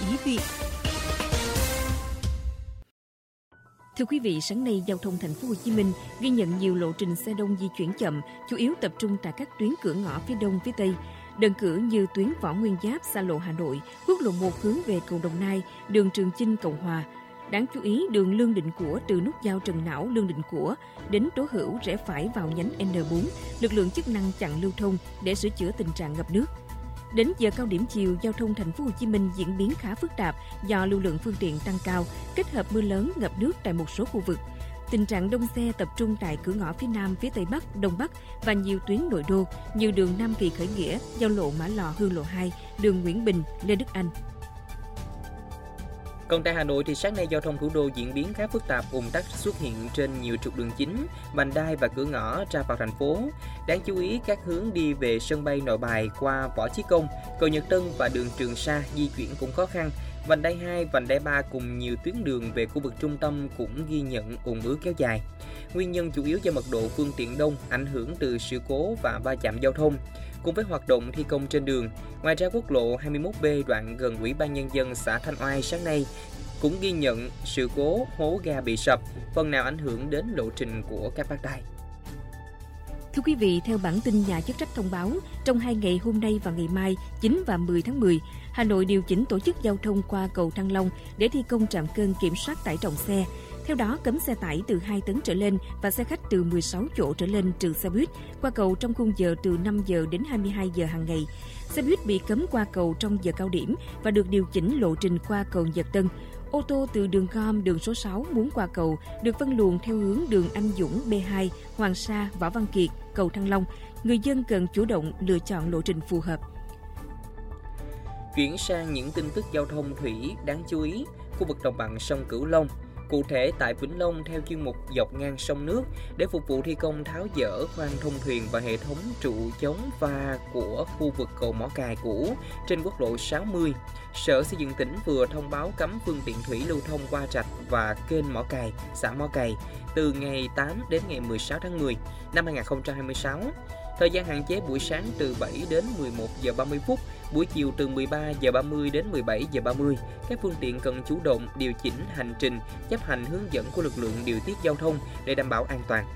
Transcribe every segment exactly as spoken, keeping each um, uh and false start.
thú vị. Thưa quý vị, sáng nay giao thông thành phố Hồ Chí Minh ghi nhận nhiều lộ trình xe đông di chuyển chậm, chủ yếu tập trung tại các tuyến cửa ngõ phía đông, phía tây. Đơn cử như tuyến Võ Nguyên Giáp, xa lộ Hà Nội, quốc lộ một hướng về cầu Đồng Nai, đường Trường Chinh, Cộng Hòa. Đáng chú ý, đường Lương Định Của từ nút giao Trần Não, Lương Định Của đến Tố Hữu rẽ phải vào nhánh N bốn, lực lượng chức năng chặn lưu thông để sửa chữa tình trạng ngập nước. Đến giờ cao điểm chiều, giao thông thành phố Hồ Chí Minh diễn biến khá phức tạp do lưu lượng phương tiện tăng cao, kết hợp mưa lớn ngập nước tại một số khu vực. Tình trạng đông xe tập trung tại cửa ngõ phía Nam, phía Tây Bắc, Đông Bắc và nhiều tuyến nội đô như đường Nam Kỳ Khởi Nghĩa, giao lộ Mã Lò Hương Lộ hai, đường Nguyễn Bình, Lê Đức Anh. Còn tại Hà Nội thì sáng nay giao thông thủ đô diễn biến khá phức tạp, ùn tắc xuất hiện trên nhiều trục đường chính, vành đai và cửa ngõ ra vào thành phố. Đáng chú ý các hướng đi về sân bay Nội Bài qua Võ Chí Công, cầu Nhật Tân và đường Trường Sa di chuyển cũng khó khăn. Vành đai hai, vành đai ba cùng nhiều tuyến đường về khu vực trung tâm cũng ghi nhận ùn ứ kéo dài. Nguyên nhân chủ yếu do mật độ phương tiện đông, ảnh hưởng từ sự cố và va chạm giao thông. Cùng với hoạt động thi công trên đường, ngoài ra quốc lộ hai mươi mốt B đoạn gần Ủy ban Nhân dân xã Thanh Oai sáng nay cũng ghi nhận sự cố hố ga bị sập, phần nào ảnh hưởng đến lộ trình của các bác tài. Thưa quý vị, theo bản tin nhà chức trách thông báo, trong hai ngày hôm nay và ngày mai, chín và mười tháng mười, Hà Nội điều chỉnh tổ chức giao thông qua cầu Thăng Long để thi công trạm cân kiểm soát tải trọng xe. Theo đó, cấm xe tải từ hai tấn trở lên và xe khách từ mười sáu chỗ trở lên trừ xe buýt qua cầu trong khung giờ từ năm giờ đến hai mươi hai giờ hàng ngày. Xe buýt bị cấm qua cầu trong giờ cao điểm và được điều chỉnh lộ trình qua cầu Nhật Tân. Ô tô từ đường gom đường số sáu muốn qua cầu được phân luồng theo hướng đường Anh Dũng B hai, Hoàng Sa, Võ Văn Kiệt, cầu Thăng Long. Người dân cần chủ động lựa chọn lộ trình phù hợp. Chuyển sang những tin tức giao thông thủy đáng chú ý, khu vực đồng bằng sông Cửu Long. Cụ thể tại Vĩnh Long theo chuyên mục dọc ngang sông nước để phục vụ thi công tháo dỡ khoang thông thuyền và hệ thống trụ chống va của khu vực cầu Mỏ Cày cũ trên quốc lộ sáu mươi. Sở Xây dựng tỉnh vừa thông báo cấm phương tiện thủy lưu thông qua rạch và kênh Mỏ Cày, xã Mỏ Cày từ ngày tám đến ngày mười sáu tháng mười năm hai nghìn không trăm hai mươi sáu. Thời gian hạn chế buổi sáng từ bảy đến mười một giờ ba mươi phút, buổi chiều từ mười ba giờ ba mươi đến mười bảy giờ ba mươi. Các phương tiện cần chủ động điều chỉnh hành trình, chấp hành hướng dẫn của lực lượng điều tiết giao thông để đảm bảo an toàn.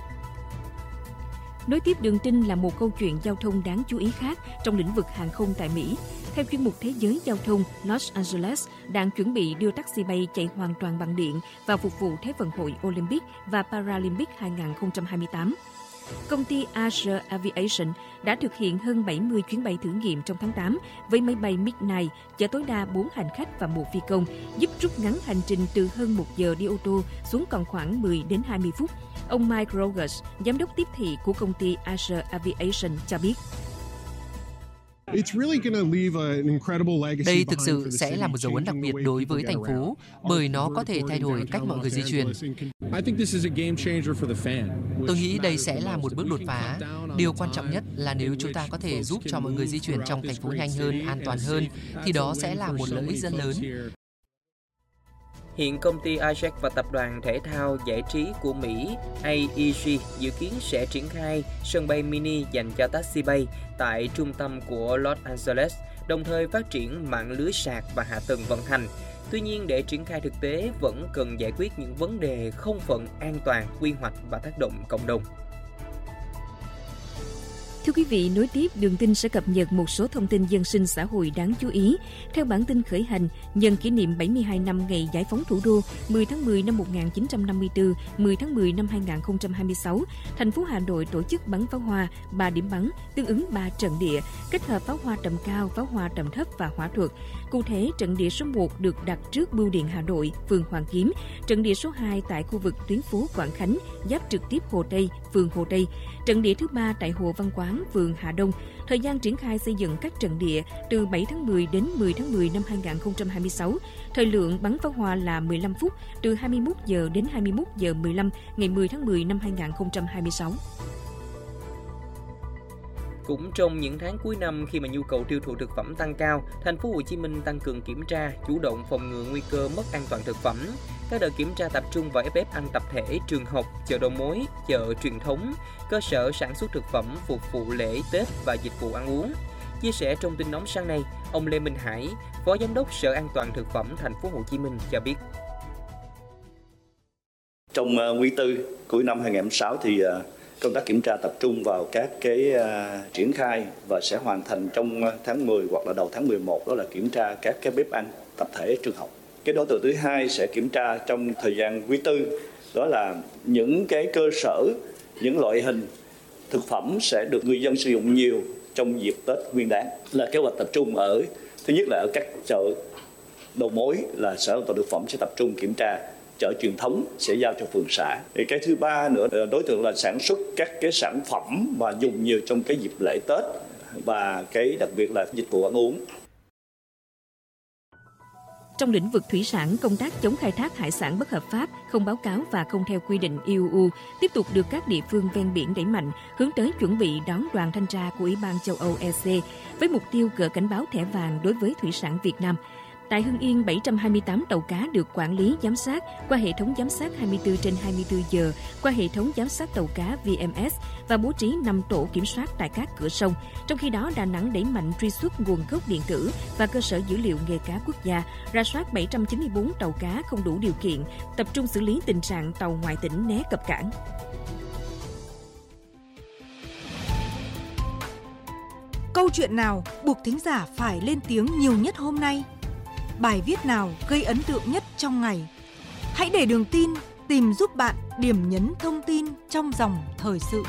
Nối tiếp đường tin là một câu chuyện giao thông đáng chú ý khác trong lĩnh vực hàng không tại Mỹ. Theo chuyên mục Thế giới Giao thông, Los Angeles đang chuẩn bị đưa taxi bay chạy hoàn toàn bằng điện vào phục vụ Thế vận hội Olympic và Paralympic hai nghìn không trăm hai mươi tám. Công ty Azure Aviation đã thực hiện hơn bảy mươi chuyến bay thử nghiệm trong tháng tám với máy bay Midnight chở tối đa bốn hành khách và một phi công, giúp rút ngắn hành trình từ hơn một giờ đi ô tô xuống còn khoảng mười đến hai mươi phút. Ông Mike Rogers, giám đốc tiếp thị của công ty Azure Aviation cho biết. Đây thực sự sẽ là một dấu ấn đặc biệt đối với thành phố bởi nó có thể thay đổi cách mọi người di chuyển. Tôi nghĩ đây sẽ là một bước đột phá. Điều quan trọng nhất là nếu chúng ta có thể giúp cho mọi người di chuyển trong thành phố nhanh hơn, an toàn hơn, thì đó sẽ là một lợi ích rất lớn. Hiện công ty i jét và tập đoàn thể thao giải trí của Mỹ a e giê dự kiến sẽ triển khai sân bay mini dành cho taxi bay tại trung tâm của Los Angeles, đồng thời phát triển mạng lưới sạc và hạ tầng vận hành. Tuy nhiên, để triển khai thực tế vẫn cần giải quyết những vấn đề không phận, an toàn, quy hoạch và tác động cộng đồng. Thưa quý vị, nối tiếp đường tin sẽ cập nhật một số thông tin dân sinh xã hội đáng chú ý. Theo bản tin khởi hành, nhân kỷ niệm bảy mươi hai năm ngày giải phóng thủ đô mười tháng mười năm một nghìn chín trăm năm mươi tư, mười tháng mười năm hai nghìn không trăm hai mươi sáu, thành phố Hà Nội tổ chức bắn pháo hoa ba điểm bắn, tương ứng ba trận địa, kết hợp pháo hoa tầm cao, pháo hoa tầm thấp và hỏa thuật. Cụ thể, trận địa số một được đặt trước Bưu điện Hà Nội, phường Hoàn Kiếm, trận địa số hai tại khu vực tuyến phố Quảng Khánh, giáp trực tiếp Hồ Tây, phường Hồ Tây, trận địa thứ ba tại Hồ Văn Quán, phường Hà Đông. Thời gian triển khai xây dựng các trận địa từ bảy tháng mười đến mười tháng mười năm hai nghìn không trăm hai mươi sáu. Thời lượng bắn pháo hoa là mười lăm phút, từ hai mươi mốt giờ đến hai mươi mốt giờ mười lăm ngày mười tháng mười năm hai nghìn không trăm hai mươi sáu. Cũng trong những tháng cuối năm khi mà nhu cầu tiêu thụ thực phẩm tăng cao, thành phố Hồ Chí Minh tăng cường kiểm tra, chủ động phòng ngừa nguy cơ mất an toàn thực phẩm. Các đợt kiểm tra tập trung vào ép ép ăn tập thể, trường học, chợ đầu mối, chợ truyền thống, cơ sở sản xuất thực phẩm phục vụ lễ Tết và dịch vụ ăn uống. Chia sẻ trong tin nóng sáng nay, Ông Lê Minh Hải, Phó Giám đốc Sở An toàn Thực phẩm Thành phố Hồ Chí Minh cho biết. Trong quý tư cuối năm hai không một sáu thì công tác kiểm tra tập trung vào các cái uh, triển khai và sẽ hoàn thành trong tháng mười hoặc là đầu tháng mười một, đó là kiểm tra các cái bếp ăn tập thể trường học. Cái đối tượng thứ hai sẽ kiểm tra trong thời gian quý tư, đó là những cái cơ sở, những loại hình thực phẩm sẽ được người dân sử dụng nhiều trong dịp Tết Nguyên đán. Là kế hoạch tập trung ở thứ nhất là ở các chợ đầu mối, là Sở An toàn Thực phẩm sẽ tập trung kiểm tra. Chợ truyền thống sẽ giao cho phường xã. Thì cái thứ ba nữa, đối tượng là sản xuất các cái sản phẩm mà dùng nhiều trong cái dịp lễ Tết, và cái đặc biệt là dịch vụ ăn uống. Trong lĩnh vực thủy sản, công tác chống khai thác hải sản bất hợp pháp, không báo cáo và không theo quy định e u tiếp tục được các địa phương ven biển đẩy mạnh, hướng tới chuẩn bị đón đoàn thanh tra của Ủy ban châu Âu E C với mục tiêu gỡ cảnh báo thẻ vàng đối với thủy sản Việt Nam. Tại Hưng Yên, bảy trăm hai mươi tám tàu cá được quản lý giám sát qua hệ thống giám sát hai mươi tư trên hai mươi tư giờ, qua hệ thống giám sát tàu cá V M S và bố trí năm tổ kiểm soát tại các cửa sông. Trong khi đó, Đà Nẵng đẩy mạnh truy xuất nguồn gốc điện tử và cơ sở dữ liệu nghề cá quốc gia, rà soát bảy trăm chín mươi tư tàu cá không đủ điều kiện, tập trung xử lý tình trạng tàu ngoại tỉnh né cập cảng. Câu chuyện nào buộc thính giả phải lên tiếng nhiều nhất hôm nay? Bài viết nào gây ấn tượng nhất trong ngày? Hãy để Đường Tin tìm giúp bạn điểm nhấn thông tin trong dòng thời sự.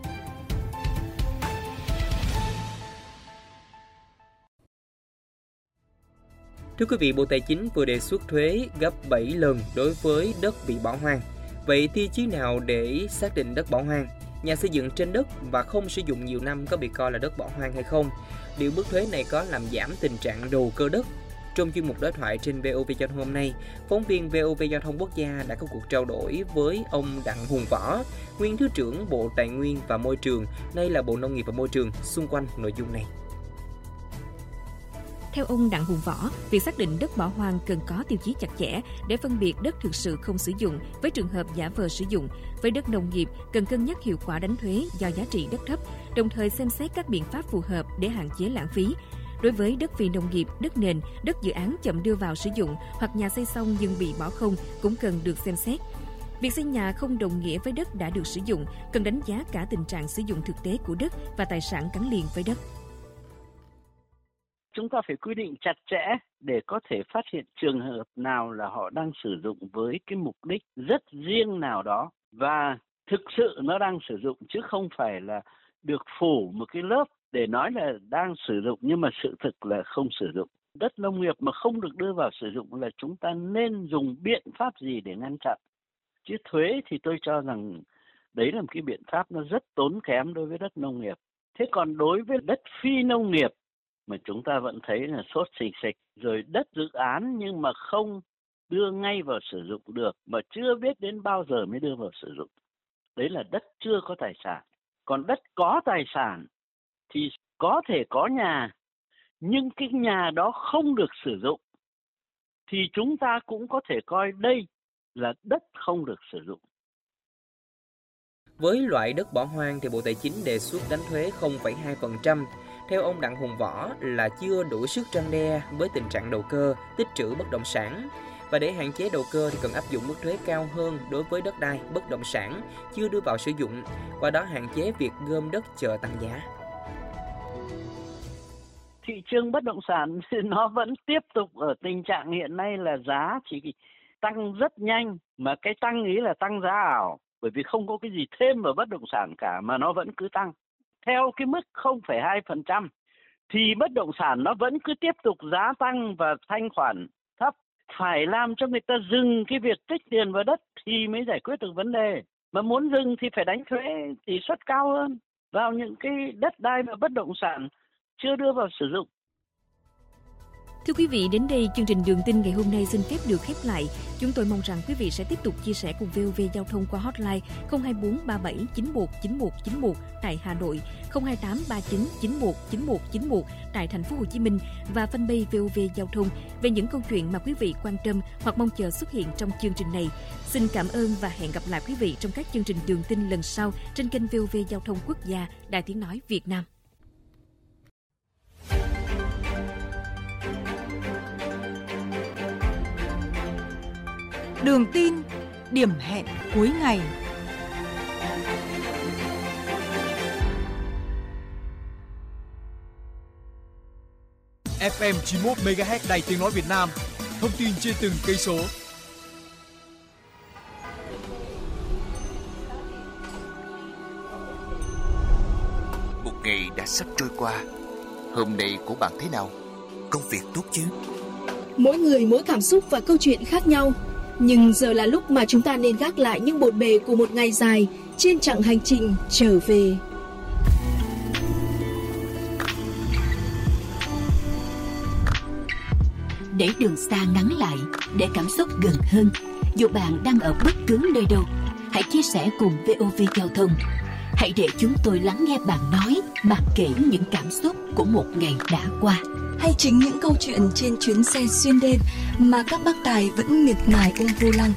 Thưa quý vị, Bộ Tài chính vừa đề xuất thuế gấp bảy lần đối với đất bị bỏ hoang. Vậy tiêu chí nào để xác định đất bỏ hoang? Nhà xây dựng trên đất và không sử dụng nhiều năm có bị coi là đất bỏ hoang hay không? Liệu mức thuế này có làm giảm tình trạng đầu cơ đất? Trong chuyên mục đối thoại trên vê o vê Giao thông hôm nay, phóng viên vê o vê Giao thông Quốc gia đã có cuộc trao đổi với ông Đặng Hùng Võ, nguyên Thứ trưởng Bộ Tài nguyên và Môi trường, nay là Bộ Nông nghiệp và Môi trường, xung quanh nội dung này. Theo ông Đặng Hùng Võ, việc xác định đất bỏ hoang cần có tiêu chí chặt chẽ để phân biệt đất thực sự không sử dụng với trường hợp giả vờ sử dụng. Với đất nông nghiệp, cần cân nhắc hiệu quả đánh thuế do giá trị đất thấp, đồng thời xem xét các biện pháp phù hợp để hạn chế lãng phí. Đối với đất phi nông nghiệp, đất nền, đất dự án chậm đưa vào sử dụng hoặc nhà xây xong nhưng bị bỏ không cũng cần được xem xét. Việc xây nhà không đồng nghĩa với đất đã được sử dụng, cần đánh giá cả tình trạng sử dụng thực tế của đất và tài sản gắn liền với đất. Chúng ta phải quy định chặt chẽ để có thể phát hiện trường hợp nào là họ đang sử dụng với cái mục đích rất riêng nào đó và thực sự nó đang sử dụng, chứ không phải là được phủ một cái lớp để nói là đang sử dụng nhưng mà sự thực là không sử dụng. Đất nông nghiệp mà không được đưa vào sử dụng là chúng ta nên dùng biện pháp gì để ngăn chặn. Chứ thuế thì tôi cho rằng đấy là một cái biện pháp nó rất tốn kém đối với đất nông nghiệp. Thế còn đối với đất phi nông nghiệp mà chúng ta vẫn thấy là sốt xình xịch, rồi đất dự án nhưng mà không đưa ngay vào sử dụng được, mà chưa biết đến bao giờ mới đưa vào sử dụng. Đấy là đất chưa có tài sản. Còn đất có tài sản thì có thể có nhà, nhưng cái nhà đó không được sử dụng, thì chúng ta cũng có thể coi đây là đất không được sử dụng. Với loại đất bỏ hoang thì Bộ Tài chính đề xuất đánh thuế không phẩy hai phần trăm. Theo ông Đặng Hùng Võ là chưa đủ sức răn đe với tình trạng đầu cơ, tích trữ bất động sản. Và để hạn chế đầu cơ thì cần áp dụng mức thuế cao hơn đối với đất đai, bất động sản chưa đưa vào sử dụng, qua đó hạn chế việc gom đất chờ tăng giá. Thị trường bất động sản thì nó vẫn tiếp tục ở tình trạng hiện nay là giá chỉ tăng rất nhanh, mà cái tăng ý là tăng giá ảo, bởi vì không có cái gì thêm vào bất động sản cả mà nó vẫn cứ tăng. Theo cái mức không phẩy hai phần trăm thì bất động sản nó vẫn cứ tiếp tục giá tăng và thanh khoản thấp. Phải làm cho người ta dừng cái việc tích tiền vào đất thì mới giải quyết được vấn đề. Mà muốn dừng thì phải đánh thuế tỷ suất cao hơn vào những cái đất đai và bất động sản chưa đưa vào sử dụng. Thưa quý vị, đến đây chương trình Đường Tin ngày hôm nay xin phép được khép lại. Chúng tôi mong rằng quý vị sẽ tiếp tục chia sẻ cùng vê o vê Giao thông qua hotline không hai bốn ba bảy chín một chín một chín một tại Hà Nội, không hai tám ba chín chín một chín một chín một tại Thành phố Hồ Chí Minh và fanpage vê o vê Giao thông về những câu chuyện mà quý vị quan tâm hoặc mong chờ xuất hiện trong chương trình này. Xin cảm ơn và hẹn gặp lại quý vị trong các chương trình Đường Tin lần sau trên kênh vê o vê Giao thông Quốc gia, Đài Tiếng nói Việt Nam. Đường tin, điểm hẹn cuối ngày. ép em chín mươi mốt mê ga héc Đài Tiếng nói Việt Nam. Thông tin trên từng cây số. Một ngày đã sắp trôi qua. Hôm nay của bạn thế nào? Công việc tốt chứ? Mỗi người mỗi cảm xúc và câu chuyện khác nhau. Nhưng giờ là lúc mà chúng ta nên gác lại những bộn bề của một ngày dài trên chặng hành trình trở về. Để đường xa ngắn lại, để cảm xúc gần hơn. Dù bạn đang ở bất cứ nơi đâu, hãy chia sẻ cùng vê o vê Giao thông. Hãy để chúng tôi lắng nghe bạn nói, bạn kể những cảm xúc của một ngày đã qua. Hay chính những câu chuyện trên chuyến xe xuyên đêm mà các bác tài vẫn miệt mài ôm vô lăng.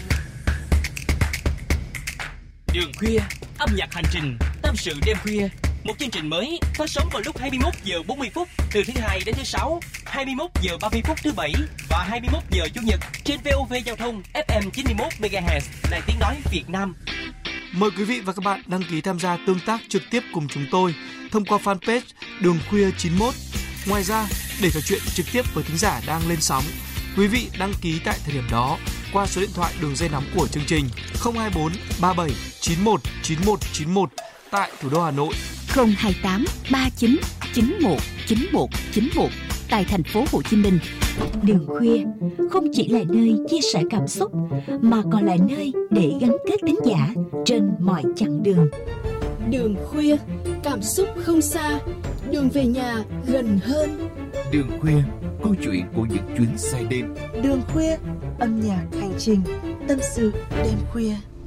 Đường khuya, âm nhạc hành trình, tâm sự đêm khuya. Một chương trình mới phát sóng vào lúc hai mươi mốt giờ bốn mươi phút từ thứ hai đến thứ sáu, hai mươi mốt giờ ba mươi phút thứ bảy và hai mươi mốt giờ chủ nhật trên vê o vê Giao thông ép em chín mươi mốt mê ga héc Đài Tiếng nói Việt Nam. Mời quý vị và các bạn đăng ký tham gia tương tác trực tiếp cùng chúng tôi thông qua fanpage Đường Khuya chín mươi mốt. Ngoài ra, để trò chuyện trực tiếp với thính giả đang lên sóng, quý vị đăng ký tại thời điểm đó qua số điện thoại đường dây nóng của chương trình không hai bốn ba bảy chín một chín một chín một tại thủ đô Hà Nội, không hai tám ba chín chín một chín một chín một tại thành phố Hồ Chí Minh. Đường khuya không chỉ là nơi chia sẻ cảm xúc mà còn là nơi để gắn kết thính giả trên mọi chặng đường. Đường khuya, cảm xúc không xa, đường về nhà gần hơn. Đường khuya, câu chuyện của những chuyến xe đêm. Đường khuya, âm nhạc hành trình, tâm sự đêm khuya.